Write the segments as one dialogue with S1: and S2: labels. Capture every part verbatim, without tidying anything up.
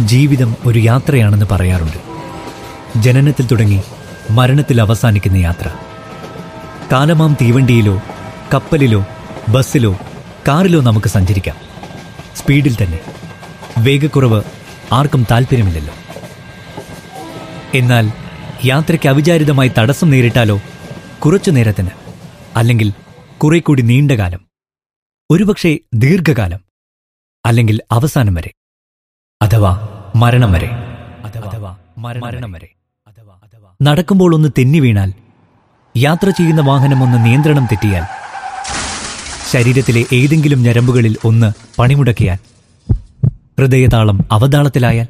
S1: ജീവിതം ഒരു യാത്രയാണെന്ന് പറയാറുണ്ട്. ജനനത്തിൽ തുടങ്ങി മരണത്തിൽ അവസാനിക്കുന്ന യാത്ര. കാലമാം തീവണ്ടിയിലോ കപ്പലിലോ ബസ്സിലോ കാറിലോ നമുക്ക് സഞ്ചരിക്കാം. സ്പീഡിൽ തന്നെ. വേഗക്കുറവ് ആർക്കും താല്പര്യമില്ലല്ലോ. എന്നാൽ യാത്രയ്ക്ക് അവിചാരിതമായി തടസ്സം നേരിട്ടാലോ? കുറച്ചു നേരത്തിന്, അല്ലെങ്കിൽ കുറെ കൂടി നീണ്ടകാലം, ഒരുപക്ഷെ ദീർഘകാലം, അല്ലെങ്കിൽ അവസാനം വരെ, അഥവാ മരണം വരെ. അഥവാ മരണം വരെ. നടക്കുമ്പോൾ ഒന്ന് തെന്നി വീണാൽ, യാത്ര ചെയ്യുന്ന വാഹനം ഒന്ന് നിയന്ത്രണം തെറ്റിയാൽ, ശരീരത്തിലെ ഏതെങ്കിലും ഞരമ്പുകളിൽ ഒന്ന് പണിമുടക്കിയാൽ, ഹൃദയതാളം അവതാളത്തിലായാൽ,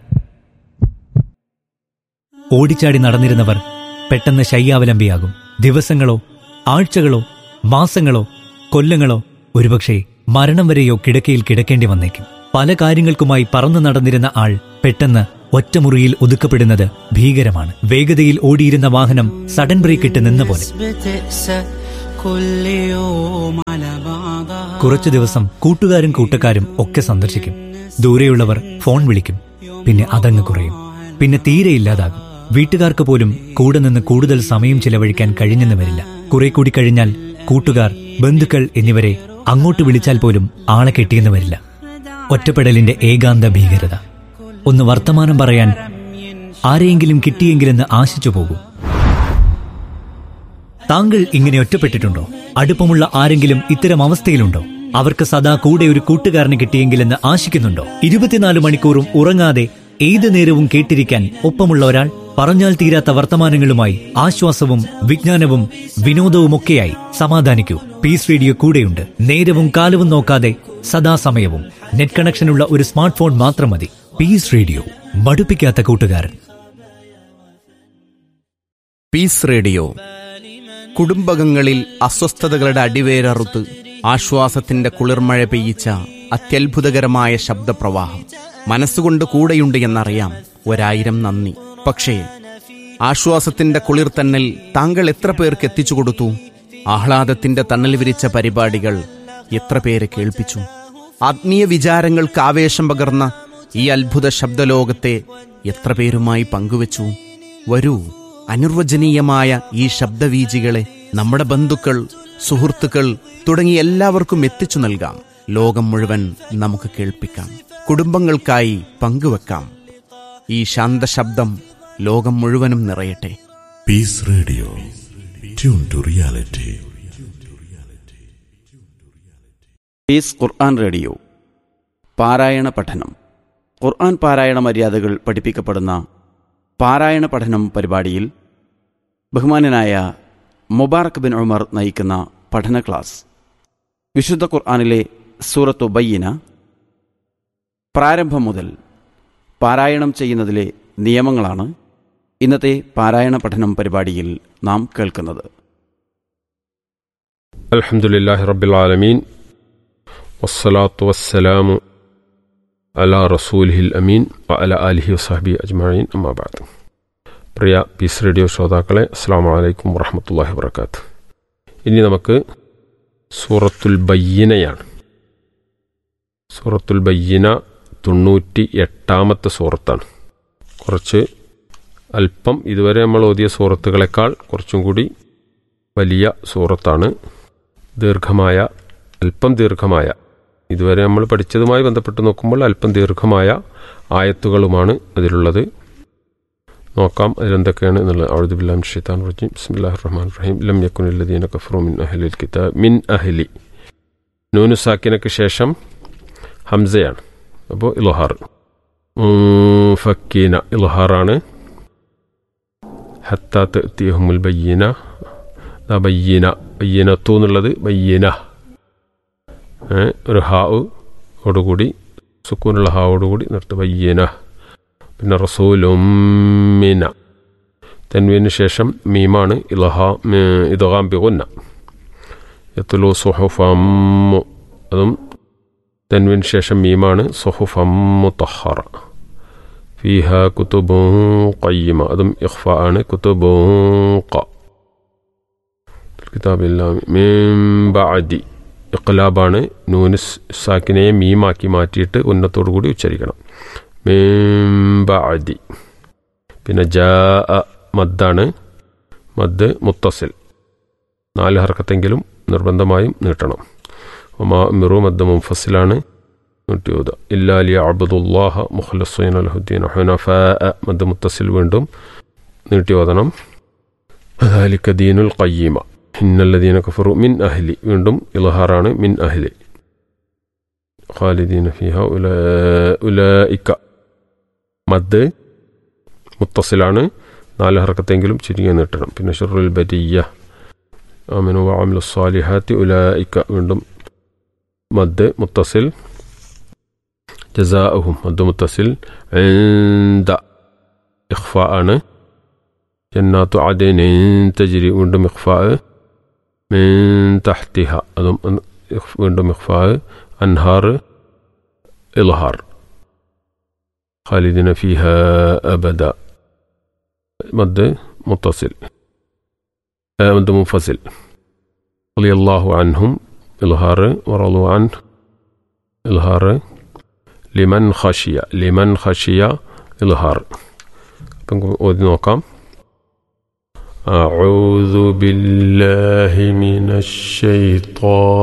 S1: ഓടിച്ചാടി നടന്നിരുന്നവർ പെട്ടെന്ന് ശയ്യാവലംബിയാകും. ദിവസങ്ങളോ ആഴ്ചകളോ മാസങ്ങളോ കൊല്ലങ്ങളോ, ഒരുപക്ഷെ മരണം വരെയോ കിടക്കയിൽ കിടക്കേണ്ടി വന്നേക്കും. പല കാര്യങ്ങൾക്കുമായി പറന്നു നടന്നിരുന്ന ആൾ പെട്ടെന്ന് ഒറ്റമുറിയിൽ ഒതുക്കപ്പെടുന്നത് ഭീകരമാണ്. വേഗതയിൽ ഓടിയിരുന്ന വാഹനം സഡൻ ബ്രേക്ക് ഇട്ട് നിന്ന പോലെ. കുറച്ചു ദിവസം കൂട്ടുകാരും കൂട്ടക്കാരും ഒക്കെ സന്ദർശിക്കും. ദൂരെയുള്ളവർ ഫോൺ വിളിക്കും. പിന്നെ അതങ്ങ് കുറയും. പിന്നെ തീരെ ഇല്ലാതാകും. വീട്ടുകാർക്ക് പോലും കൂടെ നിന്ന് കൂടുതൽ സമയം ചിലവഴിക്കാൻ കഴിഞ്ഞെന്ന് വരില്ല. കുറെ കൂടി കഴിഞ്ഞാൽ കൂട്ടുകാർ, ബന്ധുക്കൾ എന്നിവരെ അങ്ങോട്ട് വിളിച്ചാൽ പോലും ആളെ കിട്ടിയെന്ന് വരില്ല. ഒറ്റപ്പെടലിന്റെ ഏകാന്ത ഭീകരത. ഒന്ന് വർത്തമാനം പറയാൻ ആരെയെങ്കിലും കിട്ടിയെങ്കിലെന്ന് ആശിച്ചു പോകും. താങ്കൾ ഇങ്ങനെ ഒറ്റപ്പെട്ടിട്ടുണ്ടോ? അടുപ്പമുള്ള ആരെങ്കിലും ഇത്തരം അവസ്ഥയിലുണ്ടോ? അവർക്ക് സദാ കൂടെ ഒരു കൂട്ടുകാരനെ കിട്ടിയെങ്കിലെന്ന് ആശിക്കുന്നുണ്ടോ? ഇരുപത്തിനാല് മണിക്കൂറും ഉറങ്ങാതെ ഏതു നേരവും കേട്ടിരിക്കാൻ ഒപ്പമുള്ള ഒരാൾ, പറഞ്ഞാൽ തീരാത്ത വർത്തമാനങ്ങളുമായി, ആശ്വാസവും വിജ്ഞാനവും വിനോദവുമൊക്കെയായി സമാധാനിക്കൂ. പീസ് റേഡിയോ കൂടെയുണ്ട്. നേരവും കാലവും നോക്കാതെ സദാസമയവും. നെറ്റ് കണക്ഷനുള്ള ഒരു സ്മാർട്ട് ഫോൺ മാത്രം മതി. പീസ് റേഡിയോ, മടുപ്പിക്കാത്ത കൂട്ടുകാരൻ.
S2: പീസ് റേഡിയോ കുടുംബകങ്ങളിൽ അസ്വസ്ഥതകളുടെ അടിവേരറുത്ത് ആശ്വാസത്തിന്റെ കുളിർമഴ പെയ്യിച്ച അത്യത്ഭുതകരമായ ശബ്ദപ്രവാഹം. മനസ്സുകൊണ്ട് കൂടെയുണ്ട് എന്നറിയാം. ഒരായിരം നന്ദി. പക്ഷേ ആശ്വാസത്തിന്റെ കുളിർ തന്നൽ താങ്കൾ എത്ര പേർക്ക് എത്തിച്ചു കൊടുത്തു? ആഹ്ലാദത്തിന്റെ തണൽ വിരിച്ച പരിപാടികൾ എത്ര പേരെ കേൾപ്പിച്ചു? ആത്മീയ വിചാരങ്ങൾക്ക് ആവേശം പകർന്ന ഈ അത്ഭുത ശബ്ദലോകത്തെ എത്ര പേരുമായി പങ്കുവച്ചു? വരൂ, അനിർവചനീയമായ ഈ ശബ്ദവീജികളെ നമ്മുടെ ബന്ധുക്കൾ, സുഹൃത്തുക്കൾ തുടങ്ങി എല്ലാവർക്കും എത്തിച്ചു നൽകാം. ലോകം മുഴുവൻ നമുക്ക് കേൾപ്പിക്കാം. കുടുംബങ്ങൾക്കായി പങ്കുവെക്കാം. ഈ ശാന്തശബ്ദം ലോകം മുഴുവനും നിറയട്ടെ.
S3: Piece radio, tune to reality.
S4: Piece Quran radio പാരായണ പഠനം. ഖുർആൻ പാരായണ മര്യാദകൾ പഠിപ്പിക്കപ്പെടുന്ന പാരായണ പഠനം പരിപാടിയിൽ ബഹുമാനനായ മുബാറക് ബിൻ ഉമർ നയിക്കുന്ന പഠന ക്ലാസ്. വിശുദ്ധ ഖുർആനിലെ സൂറത്തു ബയ്യിന പ്രാരംഭം മുതൽ പാരായണം ചെയ്യുന്നതിലെ നിയമങ്ങളാണ് ഇന്നത്തെ പാരായണ പഠനം പരിപാടിയിൽ നാം കേൾക്കുന്നത്.
S5: അൽഹംദുലില്ലാഹി റബ്ബിൽ ആലമീൻ, വസ്സലാത്തു വസ്സലാമു അലാ റസൂലിഹിൽ അമീൻ വഅലാ ആലിഹി വസഹ്ബിഹി അജ്മഈൻ. അമ്മാ ബഅദ്. പ്രിയ പീസ് റേഡിയോ ശ്രോതാക്കളെ, അസ്സലാമു അലൈക്കും വറഹ്മത്തുള്ളാഹി വബറകാതുഹു. ഇനി നമുക്ക് സൂറത്തുൽ ബയ്യിനയാണ്. സൂറത്തുൽ ബയ്യിന തൊണ്ണൂറ്റി എട്ടാമത്തെ സൂറത്താണ്. കുറച്ച് അല്പം ഇതുവരെ നമ്മൾ ഓതിയ സൂറത്തുകളെക്കാൾ കുറച്ചും കൂടി വലിയ സൂറത്താണ്. ദീർഘമായ, അല്പം ദീർഘമായ, ഇതുവരെ നമ്മൾ പഠിച്ചതുമായി ബന്ധപ്പെട്ട് നോക്കുമ്പോൾ അല്പം ദീർഘമായ ആയത്തുകളുമാണ് അതിലുള്ളത്. നോക്കാം അതിലെന്തൊക്കെയാണ് എന്നുള്ളത്. അഊദു ബില്ലാഹി മിനശ് ശൈത്താനിർ റജീം. ബിസ്മില്ലാഹിർ റഹ്മാനിർ റഹീം. ലം യകുനിൽ ലദീന കഫറൂ മിൻ അഹ്ലിൽ കിതാബ്. മിൻ അഹ്ലി, നൂനു സാക്കിനക്ക് ശേഷം ഹംസയാണ്. അപ്പോൾ ഇൽഹാർ. ഫക്കീന ഇൽഹാറാണ്. ഹത്താ തഅതിയഹുമുൽ ബയ്യിന. ബയ്യിന, ബയ്യിനത്തു എന്നുള്ളത് ബയ്യിന. ഒരു ഹാവ് ഓടുകൂടി, സുക്കൂനുള്ള ഹാവോടുകൂടി നിർത്ത്. ബയ്യിന. പിന്നെ റസൂലുമ്മിന, തൻവീന് ശേഷം മീമാണ്. ഇൽഹാ ഇദ്ഗാം ബിഗുന്ന. യത്ലു സുഹുഫമ്മു, അതും തൻവീന് ശേഷം മീമാണ്. സുഹുഫമ്മു മുതഹ്ഹറ. ഫീഹ കുതുബുൻ ഖയ്യിമ, അതും ഇഖ്ഫ ആണ്. കുതുബുൻ ഖ. കിതാബില്ലാഹി മിൻ ബഅദി, ഇഖ്ലാബാണ്. നൂന് സാക്കിനെ മീമാക്കി മാറ്റിയിട്ട് ഉന്നത്തോടു കൂടി ഉച്ചരിക്കണം. മിൻ ബഅദി. പിന്നെ ജാ മദ്ദാണ്, മദ് മുത്തസിൽ, നാല് ഹർക്കത്തെങ്കിലും നിർബന്ധമായും നീട്ടണം. ഒമാ മിറു മദ് മുൻഫസിലാണ്, നൂറ്റി ഓത. ഇല്ലാ ലിയഅബ്ദുല്ലാഹ മുഖ്ലിസീന ലഹുദ്ദീന ഹുനഫാഅ, മദ് മുത്തസിൽ വീണ്ടും നീട്ടി ഓതണം. ദാലിക ദീനുൽ ഖയ്യിമ. ഇന്നല്ലദീന കഫറു മിൻ അഹ്ലി, വീണ്ടും ഇൽഹാറാണ്, മിൻ അഹ്ലി. ഖാലിദീന ഫീഹ ഉലൈക, മദ് മുത്തസിലാണ്, നാല് ഹർക്കത്തെങ്കിലും ചുരുങ്ങി നീട്ടണം. പിന്നെ ശുറുൽ ബരിയ്യ ആമിനു വഅമിലു സ്സാലിഹാത്തി ഉലൈക, വീണ്ടും മദ് മുത്തസിൽ. ജസാഅഹും മദ് മുത്തസിൽ. ഇൻദ ഇഖ്ഫാ ആണ്. ജന്നാത്തു അദ്നിൻ തജ്രി, വീണ്ടും ഇഖ്ഫാ. മിൻ തഹ്തിഹ, അതും വീണ്ടും ഇഖ്ഫാ. അൻഹാർ ഇൽഹാർ. ഖാലിദിന ഫീഹ അബദ, മദ് മുത്തസിൽ, മദ് മുൻഫസിൽ. റളിയല്ലാഹു അൻഹും ഇൽഹാർ, വറളു അൻഹു ഇൽഹാർ. ലിമൻ ഖശിയ, ലിമൻ ഖശിയ ഇൽഹാർ. അപ്പം ഓതി നോക്കാം. أعوذ بالله من الشيطان